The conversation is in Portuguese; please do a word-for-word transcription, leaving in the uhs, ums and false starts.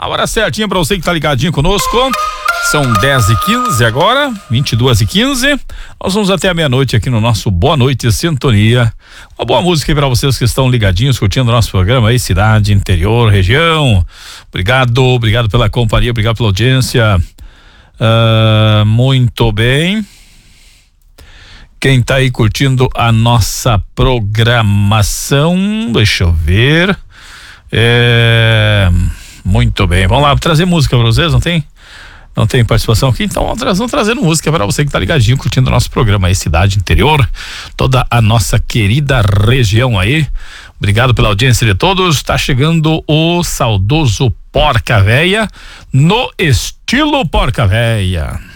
A hora certinha pra você que tá ligadinho conosco. São dez e quinze agora, vinte e duas e quinze. Nós vamos até a meia-noite aqui no nosso Boa Noite Sintonia. Uma boa música aí pra vocês que estão ligadinhos, curtindo o nosso programa aí, cidade, interior, região. Obrigado, obrigado pela companhia, obrigado pela audiência. Uh, muito bem. Quem tá aí curtindo a nossa programação, deixa eu ver. É, muito bem, vamos lá trazer música pra vocês, não tem? Não tem participação aqui, então vamos, tra vamos trazendo música para você que tá ligadinho, curtindo o nosso programa aí, cidade, interior, toda a nossa querida região aí. Obrigado pela audiência de todos. Tá chegando o saudoso Porca Véia no estilo Porca Véia.